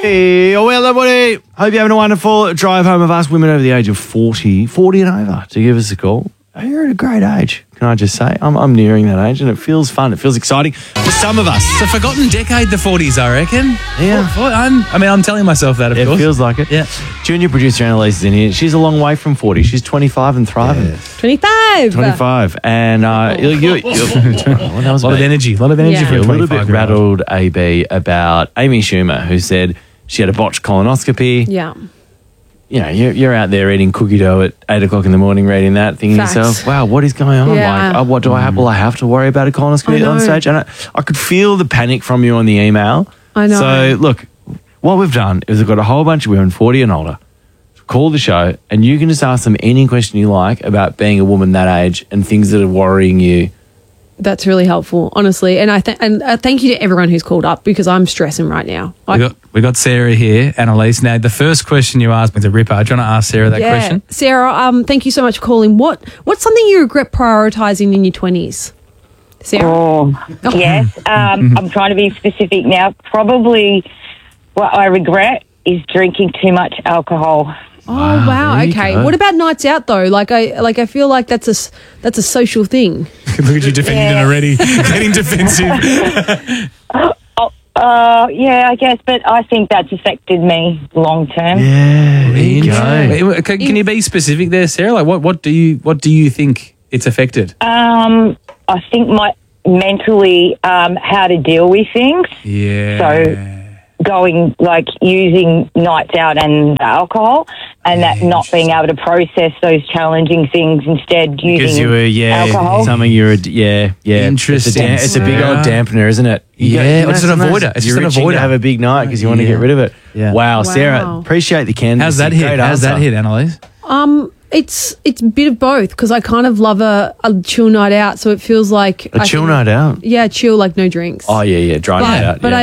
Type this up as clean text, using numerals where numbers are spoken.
Hey, well, everybody. Hope you're having a wonderful drive home of us women over the age of 40 and over to give us a call. You're at a great age, can I just say? I'm nearing that age and it feels fun. It feels exciting for some of us. It's a forgotten decade, the 40s, I reckon. Yeah. I'm telling myself that, of course. It feels like it. Yeah. Junior producer Annalise is in here. She's a long way from 40. She's 25 and thriving. 25. 25. And that was A lot of energy. For a You're a little bit 25-year-old. rattled, AB, about Amy Schumer, who said she had a botched colonoscopy. Yeah. You know, you're out there eating cookie dough at 8 o'clock in the morning, reading that, thinking to Facts. yourself, wow, what is going on? Yeah. Like, what do I have? Will I have to worry about a colonoscopy I on know. stage? And I could feel the panic from you on the email. I know. So, look, what we've done is we've got a whole bunch of women, 40 and older, call the show, and you can just ask them any question you like about being a woman that age and things that are worrying you. That's really helpful, honestly. And thank you to everyone who's called up because I'm stressing right now. We got Sarah here, Annalise. Now, the first question you asked me is a ripper. Do you want to ask Sarah that question? Sarah, thank you so much for calling. What's something you regret prioritising in your 20s? Sarah? Oh, yes. I'm trying to be specific now. Probably what I regret is drinking too much alcohol. Oh, wow. there you Okay. go. What about nights out though? I feel like that's a social thing. Look at you defending it already. Getting defensive. Yeah, I guess, but I think that's affected me long term. Yeah, there you go. Can you be specific there, Sarah? Like, what do you think it's affected? I think mentally how to deal with things. Yeah. So using nights out and alcohol and that not being able to process those challenging things, instead Because using you were, alcohol. something Interesting. It's a big old dampener, isn't it? It's an avoider. It's just You're an itching avoider. to have a big night because you want to get rid of it. Yeah. Wow, Sarah, appreciate the candidacy. How's that hit? Great How's that answer. hit, Annalise? It's a bit of both because I kind of love a chill night out, so it feels like A chill night out? Yeah, chill, like no drinks. Oh, yeah, dry night out. But yeah.